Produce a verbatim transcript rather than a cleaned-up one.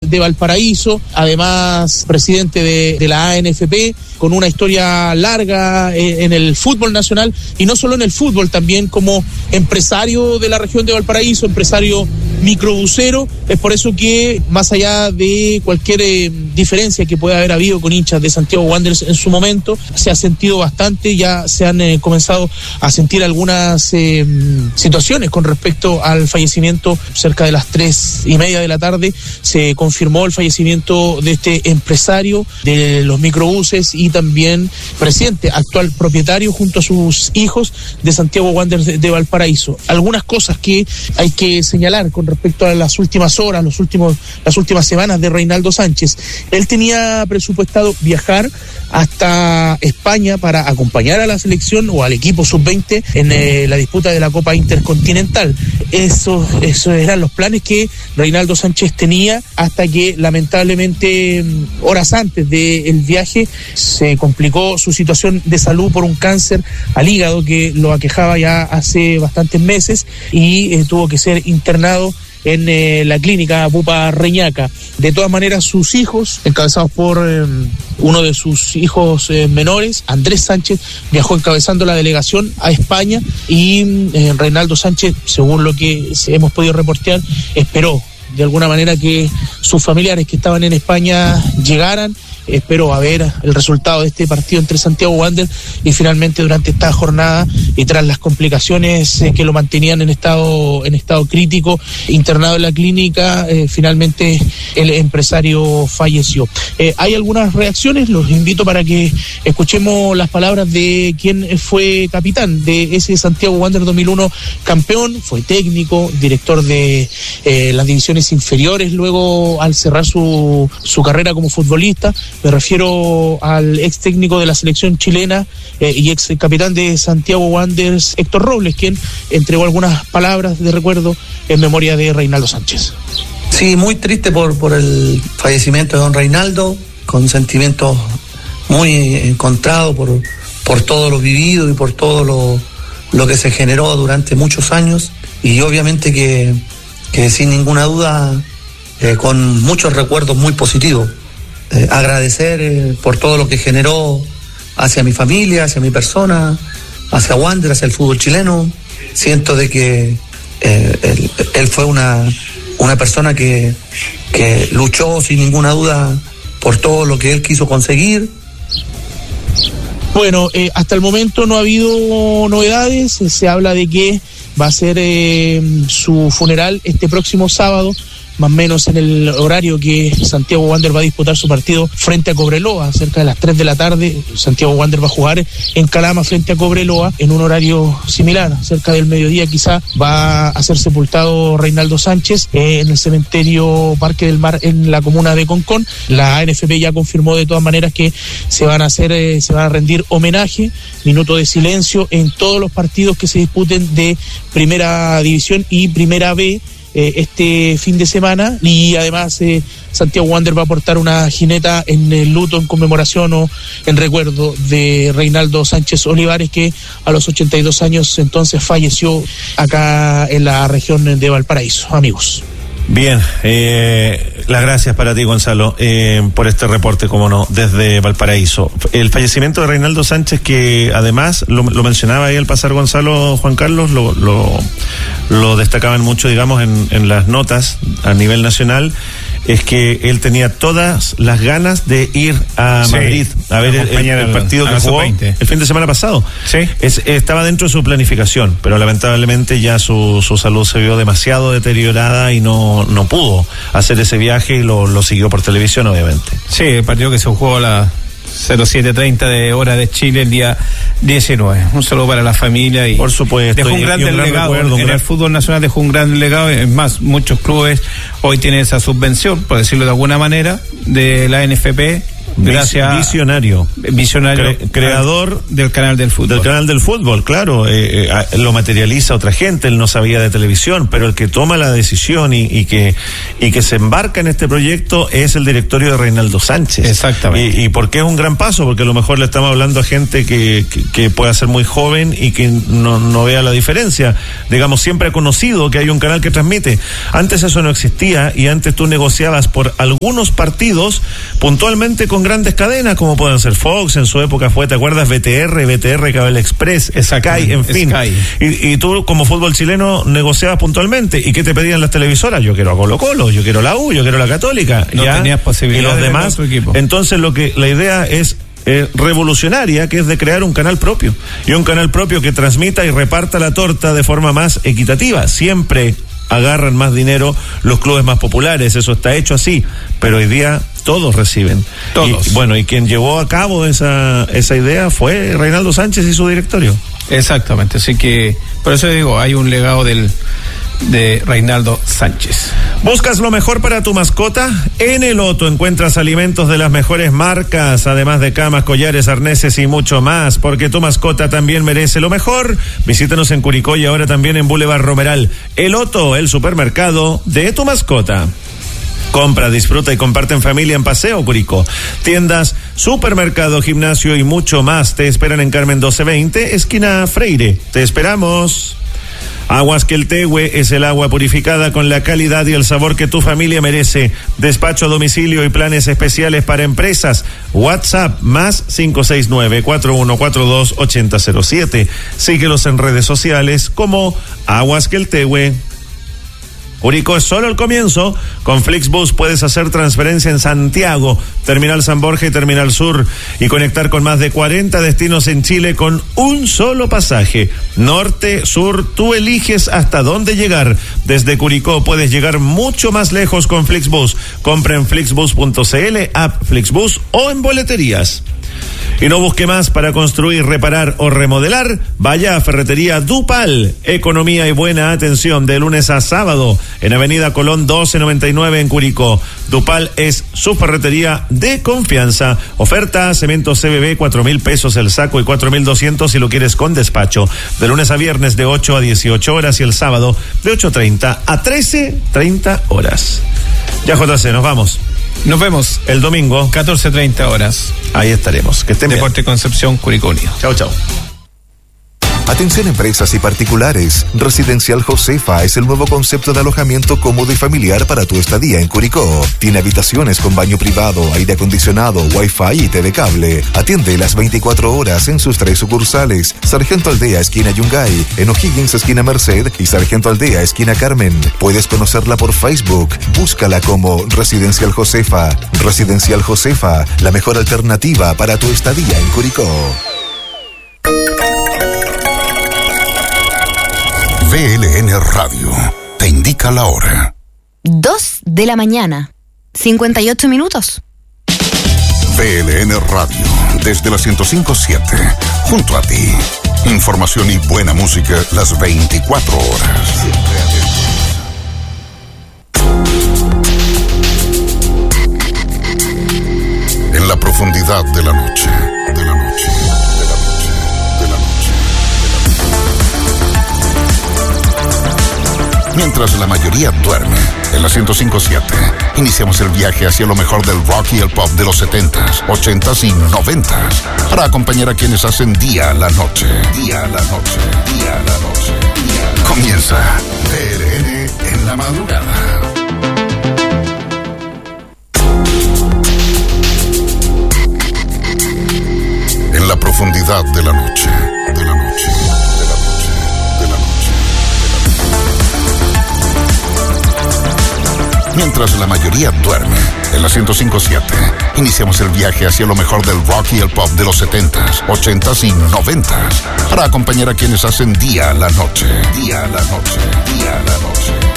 de Valparaíso, además presidente de, de la A N F P, con una historia larga en, en el fútbol nacional, y no solo en el fútbol, también como empresario de la región de Valparaíso, empresario microbusero. Es por eso que, más allá de cualquier eh, diferencia que pueda haber habido con hinchas de Santiago Wanderers en su momento, se ha sentido bastante, ya se han eh, comenzado a sentir algunas eh, situaciones con respecto al fallecimiento. Cerca de las tres y media de la tarde se confirmó el fallecimiento de este empresario de los microbuses y también presidente, actual propietario junto a sus hijos de Santiago Wanderers de, de Valparaíso. Algunas cosas que hay que señalar con respecto a las últimas horas, los últimos, las últimas semanas de Reinaldo Sánchez. Él tenía presupuestado viajar hasta España para acompañar a la selección o al equipo sub veinte en eh, la disputa de la Copa Intercontinental. Eso, eso eran los planes que Reinaldo Sánchez tenía, hasta que lamentablemente horas antes del viaje se complicó su situación de salud por un cáncer al hígado que lo aquejaba ya hace bastantes meses, y eh, tuvo que ser internado en eh, la clínica Pupa Reñaca. De todas maneras, sus hijos, encabezados por eh, uno de sus hijos eh, menores, Andrés Sánchez, viajó encabezando la delegación a España, y eh, Reinaldo Sánchez, según lo que hemos podido reportear, esperó de alguna manera que sus familiares que estaban en España llegaran. Espero a ver el resultado de este partido entre Santiago Wanderers, y finalmente durante esta jornada y tras las complicaciones eh, que lo mantenían en estado en estado crítico, internado en la clínica, eh, finalmente el empresario falleció. Eh, hay algunas reacciones, los invito para que escuchemos las palabras de quien fue capitán de ese Santiago Wanderers dos mil uno campeón, fue técnico, director de eh, las divisiones inferiores luego al cerrar su, su carrera como futbolista. Me refiero al ex técnico de la selección chilena eh, y ex capitán de Santiago Wanderers, Héctor Robles, quien entregó algunas palabras de recuerdo en memoria de Reinaldo Sánchez. Sí, muy triste por, por el fallecimiento de don Reinaldo, con sentimientos muy encontrados por, por todo lo vivido y por todo lo, lo que se generó durante muchos años, y obviamente que, que sin ninguna duda eh, con muchos recuerdos muy positivos. Eh, agradecer eh, por todo lo que generó hacia mi familia, hacia mi persona, hacia Wanderers, hacia el fútbol chileno. Siento de que eh, él, él fue una, una persona que, que luchó sin ninguna duda por todo lo que él quiso conseguir. Bueno, eh, hasta el momento no ha habido novedades. Se habla de que va a ser eh, su funeral este próximo sábado, más o menos en el horario que Santiago Wanderers va a disputar su partido frente a Cobreloa, cerca de las tres de la tarde. Santiago Wanderers va a jugar en Calama frente a Cobreloa en un horario similar, cerca del mediodía quizá. Va a ser sepultado Reinaldo Sánchez eh, en el cementerio Parque del Mar en la comuna de Concón. La A N F P ya confirmó de todas maneras que se van a hacer, eh, se van a rendir homenaje, minuto de silencio en todos los partidos que se disputen de Primera División y Primera B Eh, este fin de semana, y además eh, Santiago Wanderers va a aportar una jineta en el luto en conmemoración o en recuerdo de Reinaldo Sánchez Olivares, que a los ochenta y dos años entonces falleció acá en la región de Valparaíso. Amigos. Bien, eh, las gracias para ti, Gonzalo, eh, por este reporte, como no, desde Valparaíso. El fallecimiento de Reinaldo Sánchez, que además lo, lo mencionaba ahí al pasar Gonzalo, Juan Carlos, lo, lo, lo destacaban mucho, digamos, en, en las notas a nivel nacional, es que él tenía todas las ganas de ir a sí, Madrid a ver el, el, el partido que jugó el fin de semana pasado. Sí. Es, estaba dentro de su planificación, pero lamentablemente ya su, su salud se vio demasiado deteriorada y no, no pudo hacer ese viaje, y lo, lo siguió por televisión, obviamente. Sí, el partido que se jugó a la cero siete treinta de hora de Chile el día diecinueve. Un saludo para la familia y por supuesto, dejó un gran, un gran legado recuerdo, en gran... el fútbol nacional, dejó un gran legado. Es más, muchos clubes hoy tienen esa subvención, por decirlo de alguna manera, de la A N F P Gracias. Visionario. Visionario. Cre- creador del canal del fútbol. Del canal del fútbol, claro. Eh, eh, lo materializa otra gente, él no sabía de televisión, pero el que toma la decisión y, y que y que se embarca en este proyecto es el directorio de Reinaldo Sánchez. Exactamente. Y, y ¿por qué es un gran paso? Porque a lo mejor le estamos hablando a gente que, que, que pueda ser muy joven y que no, no vea la diferencia. Digamos, siempre ha conocido que hay un canal que transmite. Antes eso no existía y antes tú negociabas por algunos partidos puntualmente con grandes cadenas, como pueden ser Fox, en su época fue, ¿te acuerdas? B T R, B T R Cable Express, Sky, en fin. Sky. Y, y tú, como fútbol chileno, negociabas puntualmente. ¿Y qué te pedían las televisoras? Yo quiero a Colo Colo, yo quiero la U, yo quiero la Católica. No ¿ya? tenías posibilidad y los de demás. otro equipo. Entonces, lo que la idea es Eh, revolucionaria, que es de crear un canal propio, y un canal propio que transmita y reparta la torta de forma más equitativa. Siempre agarran más dinero los clubes más populares, eso está hecho así, pero hoy día todos reciben. Todos. Y, bueno, y quien llevó a cabo esa, esa idea fue Reinaldo Sánchez y su directorio. Exactamente, así que por eso digo, hay un legado del de Reinaldo Sánchez. ¿Buscas lo mejor para tu mascota? En El Otto encuentras alimentos de las mejores marcas, además de camas, collares, arneses y mucho más, porque tu mascota también merece lo mejor. Visítanos en Curicó y ahora también en Boulevard Romeral. El Otto, el supermercado de tu mascota. Compra, disfruta y comparte en familia en Paseo Curicó. Tiendas, supermercado, gimnasio y mucho más te esperan en Carmen doce veinte, esquina Freire. Te esperamos. Aguas Queltehue es el agua purificada con la calidad y el sabor que tu familia merece. Despacho a domicilio y planes especiales para empresas. WhatsApp más cinco seis nueve, cuatro uno cuatro dos, ocho cero cero siete. Síguelos en redes sociales como Aguas Queltehue. Curicó es solo el comienzo. Con Flixbus puedes hacer transferencia en Santiago, Terminal San Borja y Terminal Sur, y conectar con más de cuarenta destinos en Chile con un solo pasaje. Norte, sur, tú eliges hasta dónde llegar. Desde Curicó puedes llegar mucho más lejos con Flixbus. Compra en flixbus punto cl, app Flixbus o en boleterías. Y no busque más para construir, reparar o remodelar. Vaya a Ferretería Dupal. Economía y buena atención de lunes a sábado en Avenida Colón doce noventa y nueve en Curicó. Dupal es su ferretería de confianza. Oferta: cemento C B B, cuatro mil pesos el saco y cuatro mil doscientos si lo quieres con despacho. De lunes a viernes de ocho a dieciocho horas y el sábado de ocho treinta a trece treinta horas. Ya, J C, nos vamos. Nos vemos el domingo, catorce treinta horas. Ahí estaremos. Que estén bien. Deporte Concepción, Curicó Unido. Chao, chao. Atención empresas y particulares. Residencial Josefa es el nuevo concepto de alojamiento cómodo y familiar para tu estadía en Curicó. Tiene habitaciones con baño privado, aire acondicionado, wifi y T V cable. Atiende las veinticuatro horas en sus tres sucursales: Sargento Aldea, esquina Yungay, en O'Higgins, esquina Merced, y Sargento Aldea, esquina Carmen. Puedes conocerla por Facebook. Búscala como Residencial Josefa. Residencial Josefa, la mejor alternativa para tu estadía en Curicó. V L N Radio te indica la hora. Dos de la mañana, cincuenta y ocho minutos. V L N Radio, desde la ciento cinco punto siete, junto a ti. Información y buena música las veinticuatro horas. En la profundidad de la noche, de la noche. Mientras la mayoría duerme, en la ciento cinco punto siete, iniciamos el viaje hacia lo mejor del rock y el pop de los setentas, ochentas y noventas, para acompañar a quienes hacen día a la noche. Día a la noche, día a la noche. Día. Comienza V L N en la madrugada. En la profundidad de la noche, de la noche. Mientras la mayoría duerme, en la ciento cinco punto siete, iniciamos el viaje hacia lo mejor del rock y el pop de los setentas, ochentas y noventas, para acompañar a quienes hacen día a la noche. Día a la noche, día a la noche.